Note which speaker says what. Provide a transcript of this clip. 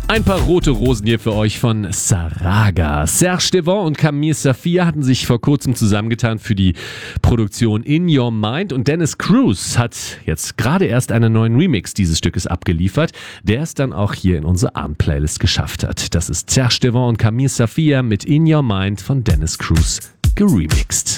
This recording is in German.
Speaker 1: Ein paar rote Rosen hier für euch von Saraga. Serge Devant und Camille Saphir hatten sich vor kurzem zusammengetan für die Produktion In Your Mind und Dennis Cruz hat jetzt gerade erst einen neuen Remix dieses Stückes abgeliefert, der es dann auch hier in unsere Abend-Playlist geschafft hat. Das ist Serge Devant und Camille Saphir mit In Your Mind von Dennis Cruz geremixed.